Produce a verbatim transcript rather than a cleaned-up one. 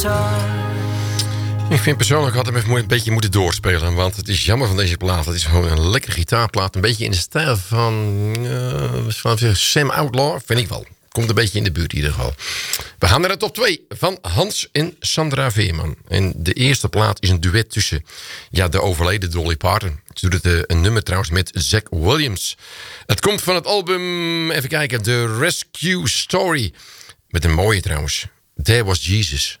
Ik vind persoonlijk had hem even een beetje moeten doorspelen. Want het is jammer van deze plaat. Het is gewoon een lekkere gitaarplaat. Een beetje in de stijl van, uh, van Sam Outlaw. Vind ik wel. Komt een beetje in de buurt in ieder geval. We gaan naar de top twee van Hans en Sandra Veerman. En de eerste plaat is een duet tussen ja, de overleden Dolly Parton. Ze doet het, uh, een nummer trouwens met Zach Williams. Het komt van het album, even kijken, The Rescue Story. Met een mooie trouwens. There Was Jesus.